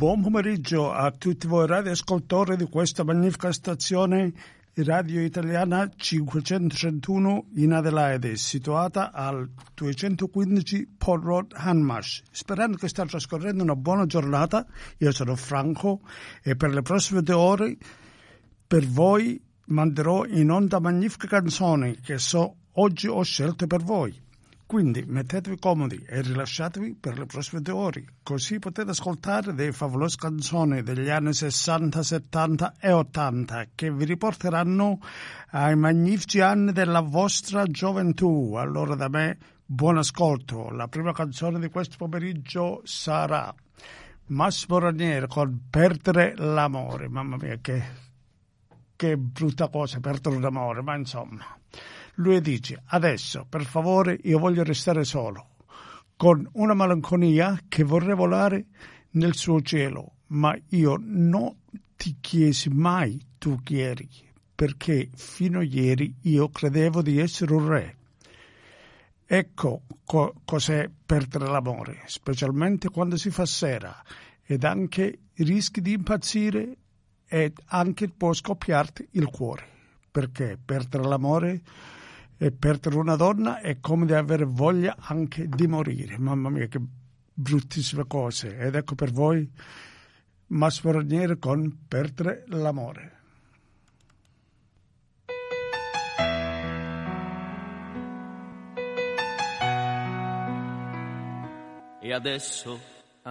Buon pomeriggio a tutti voi radioascoltatori di questa magnifica stazione radio italiana 531 in Adelaide, situata al 215 Port Road, Hanmarsh. Sperando che stia trascorrendo una buona giornata, io sono Franco e per le prossime 2 ore per voi manderò in onda magnifiche canzoni che oggi ho scelto per voi. Quindi mettetevi comodi e rilasciatevi per le prossime 2 ore, così potete ascoltare delle favolose canzoni degli anni 60, 70 e 80 che vi riporteranno ai magnifici anni della vostra gioventù. Allora da me buon ascolto. La prima canzone di questo pomeriggio sarà Massimo Ranieri con Perdere l'amore. Mamma mia, che brutta cosa perdere l'amore, ma insomma. Lui dice: adesso, per favore, io voglio restare solo, con una malinconia che vorrei volare nel suo cielo, ma io non ti chiesi mai tu chi eri, perché fino a ieri io credevo di essere un re. Ecco cos'è perdere l'amore, specialmente quando si fa sera, ed anche rischi di impazzire ed anche può scoppiarti il cuore, perché perdere l'amore e perdere una donna è come di avere voglia anche di morire. Mamma mia, che bruttissime cose. Ed ecco per voi Massimo Ranieri con Perdere l'amore. E adesso